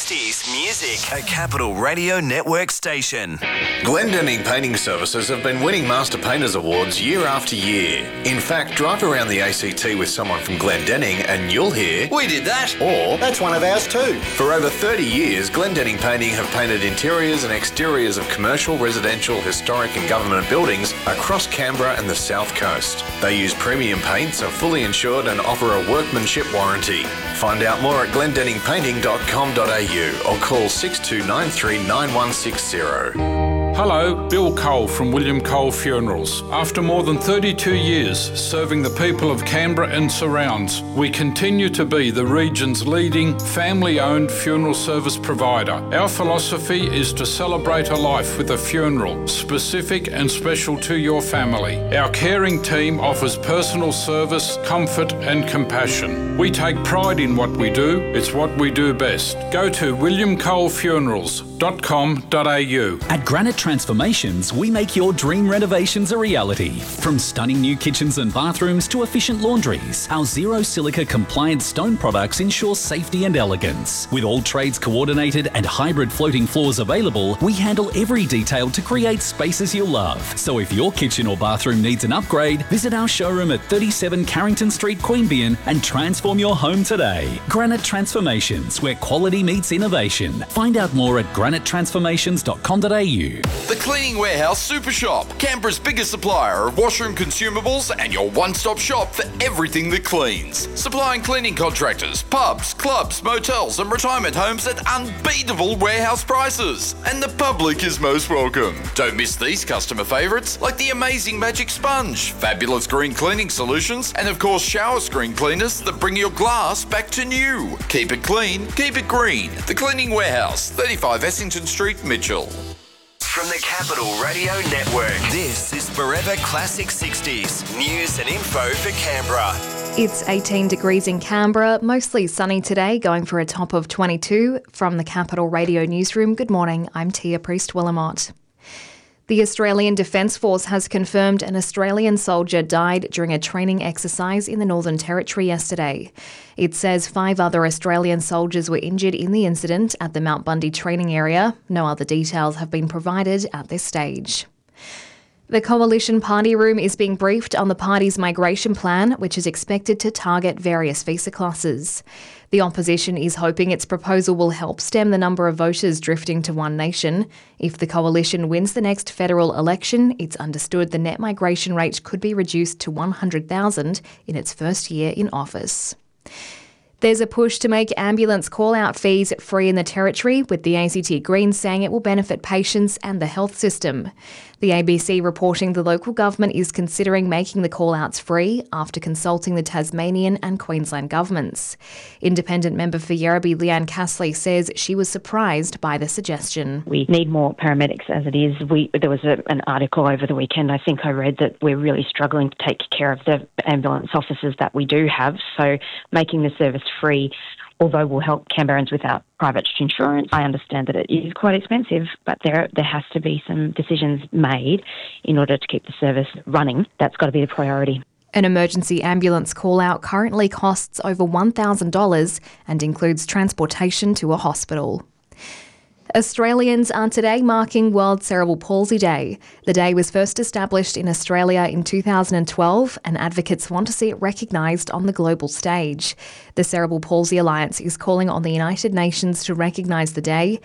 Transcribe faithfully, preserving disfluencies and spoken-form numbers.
sixties music. A Capital Radio Network station. Glendinning Painting Services have been winning Master Painters Awards year after year. In fact, drive around the A C T with someone from Glendinning and you'll hear, "We did that," or "That's one of ours too." For over thirty years, Glendinning Painting have painted interiors and exteriors of commercial, residential, historic and government buildings across Canberra and the South Coast. They use premium paints, are fully insured and offer a workmanship warranty. Find out more at glendinning painting dot com dot a u or call six two nine three nine one six zero. Hello, Bill Cole from William Cole Funerals. After more than thirty-two years serving the people of Canberra and surrounds, we continue to be the region's leading family-owned funeral service provider. Our philosophy is to celebrate a life with a funeral, specific and special to your family. Our caring team offers personal service, comfort and compassion. We take pride in what we do. It's what we do best. Go to william cole funerals dot com dot a u. At Granite Transformations, we make your dream renovations a reality. From stunning new kitchens and bathrooms to efficient laundries, our zero silica compliant stone products ensure safety and elegance. With all trades coordinated and hybrid floating floors available, we handle every detail to create spaces you'll love. So if your kitchen or bathroom needs an upgrade, visit our showroom at thirty-seven Carrington Street, Queanbeyan and transform your home today. Granite Transformations, where quality meets innovation. Find out more at granite transformations dot com dot a u. The Cleaning Warehouse Super Shop, Canberra's biggest supplier of washroom consumables and your one-stop shop for everything that cleans. Supplying cleaning contractors, pubs, clubs, motels and retirement homes at unbeatable warehouse prices. And the public is most welcome. Don't miss these customer favourites like the amazing Magic Sponge, fabulous green cleaning solutions and of course shower screen cleaners that bring your glass back to new. Keep it clean, keep it green. The Cleaning Warehouse, thirty-five Essington Street, Mitchell. From the Capital Radio Network, this is Forever Classic sixties. News and info for Canberra. It's eighteen degrees in Canberra, mostly sunny today, going for a top of twenty-two. From the Capital Radio Newsroom, good morning, I'm Tia Priest-Willamot. The Australian Defence Force has confirmed an Australian soldier died during a training exercise in the Northern Territory yesterday. It says five other Australian soldiers were injured in the incident at the Mount Bundy training area. No other details have been provided at this stage. The Coalition Party Room is being briefed on the party's migration plan, which is expected to target various visa classes. The opposition is hoping its proposal will help stem the number of voters drifting to One Nation. If the coalition wins the next federal election, it's understood the net migration rate could be reduced to one hundred thousand in its first year in office. There's a push to make ambulance call-out fees free in the Territory, with the A C T Greens saying it will benefit patients and the health system. The A B C reporting the local government is considering making the call-outs free after consulting the Tasmanian and Queensland governments. Independent member for Yarrabee Leanne Castley says she was surprised by the suggestion. We need more paramedics as it is. We, there was a, an article over the weekend, I think I read, that we're really struggling to take care of the ambulance officers that we do have. So making the service free, although will help Canberrans without private insurance. I understand that it is quite expensive, but there there has to be some decisions made in order to keep the service running. That's got to be the priority. An emergency ambulance call-out currently costs over one thousand dollars and includes transportation to a hospital. Australians are today marking World Cerebral Palsy Day. The day was first established in Australia in two thousand twelve and advocates want to see it recognised on the global stage. The Cerebral Palsy Alliance is calling on the United Nations to recognise the day